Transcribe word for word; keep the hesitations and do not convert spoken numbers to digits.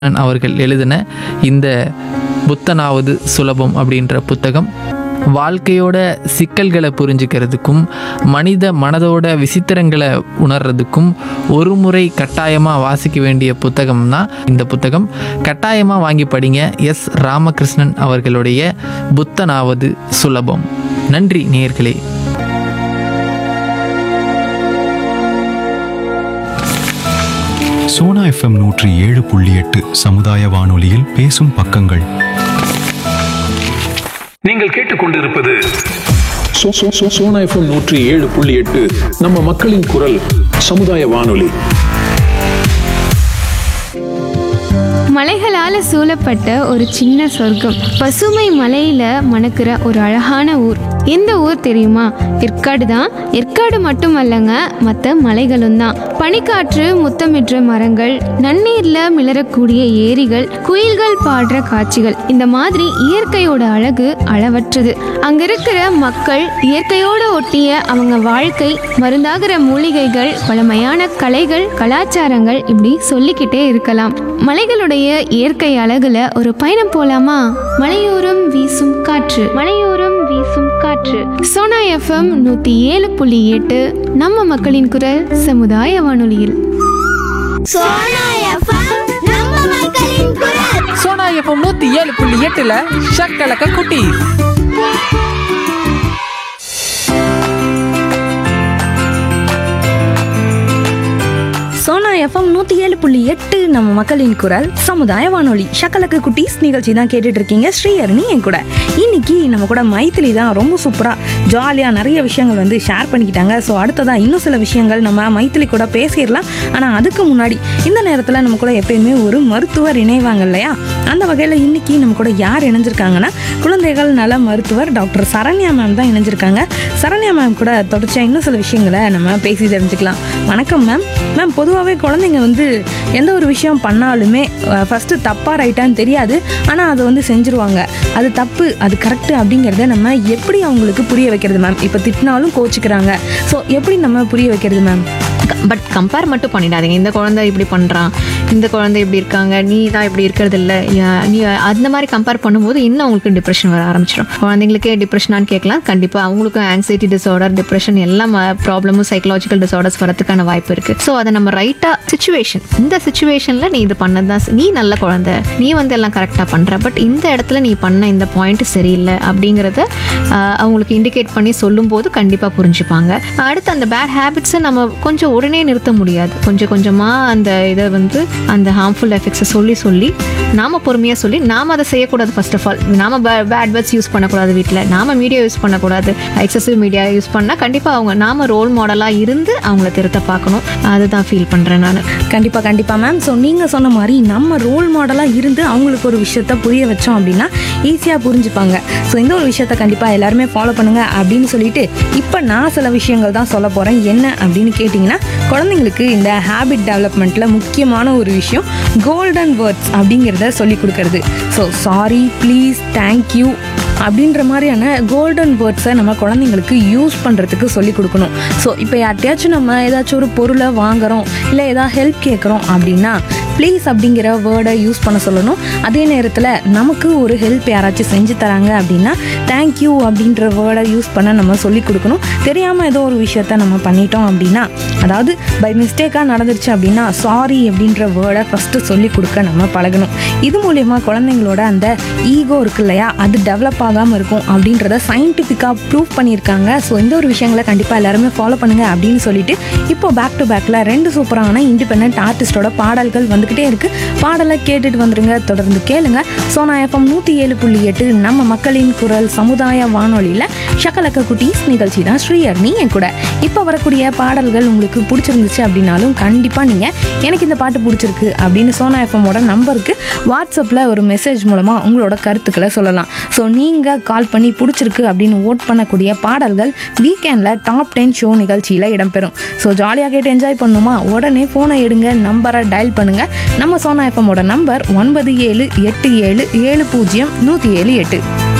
அவர்கள் எழுதின இந்த புத்தனாவது சுலபம் அப்படின்ற புத்தகம் வாழ்க்கையோட சிக்கல்களை புரிஞ்சுக்கிறதுக்கும் மனித மனதோட விசித்திரங்களை உணர்றதுக்கும் ஒரு முறை கட்டாயமாக வாசிக்க வேண்டிய புத்தகம்னா இந்த புத்தகம். கட்டாயமாக வாங்கி படிங்க. எஸ் ராமகிருஷ்ணன் அவர்களுடைய புத்தனாவது சுலபம். நன்றி நேயர்களே. சோனா எஃப்எம் நூற்றி ஏழு புள்ளி எட்டு சமுதாய வானொலியில் பேசும் பக்கங்கள். நீங்கள் கேட்டுக்கொண்டிருப்பது so- so- so- Sona FM நூற்றி ஏழு புள்ளி எட்டு நம்ம மக்களின் குரல் சமுதாய வானொலி. மலைகளால சூழப்பட்ட ஒரு சின்ன சொர்க்கம், பசுமை மலையில மணக்கிற ஒரு அழகான ஊர். எந்த ஊர் தெரியுமா? ஏற்காடு தான். ஏற்காடு மட்டுமல்லங்க, மற்ற மலைகளும் தான். பனிக்காற்று முத்தமிடுற மரங்கள், நன்னீர்ல மிளறக்கூடிய ஏரிகள், குயில்கள் பாடுற காட்சிகள், இந்த மாதிரி இயற்கையோட அழகு அளவற்றது. அங்க இருக்கிற மக்கள், இயற்கையோட ஒட்டிய அவங்க வாழ்க்கை, மருந்தாகிற மூலிகைகள், பழமையான கலைகள், கலாச்சாரங்கள், இப்படி சொல்லிக்கிட்டே இருக்கலாம். மலைகளுடைய இயற்கை அழகுல ஒரு பயணம் போலாமா? மலையோரம் வீசும் காற்று, மலையோரம் வீசும் காற்று. சோனா எஃப்எம் நூத்தி ஏழு புள்ளி எட்டு நம்ம மக்களின் குரல் சமுதாய வானொலியில். சோனா எஃப்எம் நம்ம மக்களின் குரல். சோனா எஃப்எம் நூற்றி ஏழு புள்ளி எட்டில் ஷக்கலக்க குட்டி. சோனா எஃப்எம் நூற்றி ஏழு புள்ளி எட்டு நம்ம மக்களின் குரல் சமுதாய வானொலி. ஷக்கலக்கு குட்டீஸ் நிகழ்ச்சி தான் கேட்டுட்டு இருக்கீங்க. ஸ்ரீஹரணி என் கூட. இன்னைக்கு நம்ம கூட மைத்திலி தான் ரொம்ப சூப்பராக ஜாலியாக நிறைய விஷயங்கள் வந்து ஷேர் பண்ணிக்கிட்டாங்க. ஸோ அடுத்ததான் இன்னும் சில விஷயங்கள் நம்ம மைத்திலி கூட பேசிடலாம். ஆனால் அதுக்கு முன்னாடி இந்த நேரத்தில் நம்ம கூட எப்பயுமே ஒரு மருத்துவர் இணைவாங்க இல்லையா? அந்த வகையில் இன்னைக்கு நம்ம கூட யார் இணைஞ்சிருக்காங்கன்னா, குழந்தைகள் நல மருத்துவர் டாக்டர் சரண்யா மேம் தான் இணைஞ்சிருக்காங்க. சரண்யா மேம் கூட தொடர்ச்சியாக இன்னும் சில விஷயங்களை நம்ம பேசி தெரிஞ்சுக்கலாம். வணக்கம் மேம். மேம், பொதுவாகவே குழந்தைங்க வந்து எந்த ஒரு விஷயம் பண்ணாலுமே ஃபஸ்ட்டு தப்பாக ரைட்டான்னு தெரியாது, ஆனால் அதை வந்து செஞ்சுருவாங்க. அது தப்பு, அது கரெக்டு அப்படிங்கிறத நம்ம எப்படி அவங்களுக்கு புரிய வைக்கிறது மேம்? இப்போ திட்டினாலும் கோச்சிக்கிறாங்க. ஸோ எப்படி நம்ம புரிய வைக்கிறது மேம்? பட் கம்பேர் மட்டும் பண்ணிடாதீங்க. இந்த குழந்தை இப்படி பண்ணுறான், இந்த குழந்தை இப்படி இருக்காங்க, நீ தான் இப்படி இருக்கிறது இல்லை, நீ அந்த மாதிரி கம்பேர் பண்ணும்போது இன்னும் அவங்களுக்கு டிப்ரெஷன் வர ஆரம்பிச்சிடும். குழந்தைங்களுக்கே டிப்ரெஷனான்னு கேட்கலாம். கண்டிப்பாக அவங்களுக்கும் ஆங்ஸைட்டி டிஸார்டர், டிப்ரெஷன் எல்லாம் ப்ராப்ளமும் சைக்கலாஜிக்கல் டிஸார்டர்ஸ் வரதுக்கான வாய்ப்பு இருக்குது. ஸோ அதை நம்ம ரைட்டாக சுச்சுவேஷன், இந்த சுச்சுவேஷனில் நீ இது பண்ணதான், நீ நல்ல குழந்தை, நீ வந்து எல்லாம் கரெக்டாக பண்ணுற, பட் இந்த இடத்துல நீ பண்ண இந்த பாயிண்ட் சரியில்லை அப்படிங்கிறத அவங்களுக்கு இண்டிகேட் பண்ணி சொல்லும்போது கண்டிப்பாக புரிஞ்சுப்பாங்க. அடுத்து அந்த பேட் ஹேபிட்ஸை நம்ம கொஞ்சம் உடனே நிறுத்த முடியாது. கொஞ்சம் கொஞ்சமாக அந்த இதை வந்து அந்த ஹார்ம்ஃபுல் எஃபெக்ட்ஸை சொல்லி சொல்லி நாம் பொறுமையாக சொல்லி நாம் அதை செய்யக்கூடாது. ஃபர்ஸ்ட் ஆஃப் ஆல் நாம் பேட் வேர்ட்ஸ் யூஸ் பண்ணக்கூடாது, வீட்டில் நாம் மீடியா யூஸ் பண்ணக்கூடாது. எக்ஸசிவ் மீடியா யூஸ் பண்ணால் கண்டிப்பாக அவங்க நாம் ரோல் மாடலாக இருந்து அவங்கள திருத்த பார்க்கணும். அதுதான் ஃபீல் பண்ணுறேன் நான். கண்டிப்பாக கண்டிப்பாக மேம். ஸோ நீங்கள் சொன்ன மாதிரி நம்ம ரோல் மாடலாக இருந்து அவங்களுக்கு ஒரு விஷயத்த புரிய வச்சோம் அப்படின்னா ஈஸியாக புரிஞ்சுப்பாங்க. ஸோ இந்த ஒரு விஷயத்த கண்டிப்பாக எல்லாருமே ஃபாலோ பண்ணுங்க அப்படின்னு சொல்லிட்டு இப்போ நான் சில விஷயங்கள் தான் சொல்ல போகிறேன். என்ன அப்படின்னு கேட்டிங்கன்னா, குழந்தைங்களுக்கு இந்த ஹேபிட் டெவலப்மெண்ட்டில் முக்கியமான ஒரு விஷயம் கோல்டன் வேர்ட்ஸ் அப்படிங்கிறத சொல்லி கொடுக்கறது. ஸோ சாரி, ப்ளீஸ், தேங்க்யூ அப்படின்ற மாதிரியான கோல்டன் வேர்ட்ஸை நம்ம குழந்தைங்களுக்கு யூஸ் பண்ணுறதுக்கு சொல்லி கொடுக்கணும். ஸோ இப்போ யார்கிட்டயாச்சும் நம்ம ஏதாச்சும் ஒரு பொருளை வாங்குகிறோம், இல்லை ஏதாவது ஹெல்ப் கேட்குறோம் அப்படின்னா ப்ளீஸ் அப்படிங்கிற வேர்டை யூஸ் பண்ண சொல்லணும். அதே நேரத்தில் நமக்கு ஒரு ஹெல்ப் யாராச்சும் செஞ்சு தராங்க அப்படின்னா தேங்க்யூ அப்படின்ற வேர்டை யூஸ் பண்ண நம்ம சொல்லி கொடுக்கணும். தெரியாமல் ஏதோ ஒரு விஷயத்த நம்ம பண்ணிட்டோம் அப்படின்னா, அதாவது பை மிஸ்டேக்காக நடந்துருச்சு அப்படின்னா சாரி அப்படின்ற வேர்டை ஃபஸ்ட்டு சொல்லி கொடுக்க நம்ம பழகணும். இது மூலயமா குழந்தைங்களோட அந்த ஈகோ இருக்கு இல்லையா, அது டெவலப் ஆகாமல் இருக்கும் அப்படின்றத சயின்டிஃபிக்காக ப்ரூவ் பண்ணியிருக்காங்க. ஸோ இந்த ஒரு விஷயங்களை கண்டிப்பாக எல்லாருமே ஃபாலோ பண்ணுங்க அப்படின்னு சொல்லிட்டு இப்போ பேக் டு பேக்கில் ரெண்டு சூப்பரான இண்டிபெண்டன்ட் ஆர்டிஸ்டோட பாடல்கள் வந்துக்கிட்டே இருக்கு. பாடலை கேட்டுட்டு வந்துருங்க, தொடர்ந்து கேளுங்க. சோனா எஃப்எம் நூற்றி ஏழு புள்ளி எட்டு நம்ம மக்களின் குரல் சமுதாய வானொலியில் ஷக்கலக்க குட்டீஸ் நிகழ்ச்சி தான் ஸ்ரீஹரணி என் கூட. இப்போ வரக்கூடிய பாடல்கள் உங்களுக்கு பிடிச்சிருந்துச்சு அப்படின்னாலும் கண்டிப்பாக நீங்கள் எனக்கு இந்த பாட்டு பிடிச்சிருக்கு அப்படின்னு சோனா எஃப்எம்மோட நம்பருக்கு வாட்ஸ்அப்பில் ஒரு மெசேஜ் மூலமாக உங்களோட கருத்துக்களை சொல்லலாம். ஸோ நீங்கள் கால் பண்ணி பிடிச்சிருக்கு அப்படின்னு ஓட் பண்ணக்கூடிய பாடல்கள் வீக்கெண்டில் டாப் டென் ஷோ நிகழ்ச்சியில் இடம்பெறும். ஸோ ஜாலியாக கேட்டு என்ஜாய் பண்ணுமா? உடனே ஃபோனை எடுங்க, நம்பரை டயல் பண்ணுங்கள். நம்ம சோனா எஃப்எம்மோட நம்பர் ஒன்பது ஏழு எட்டு ஏழு ஏழு பூஜ்ஜியம் நூற்றி ஏழு எட்டு.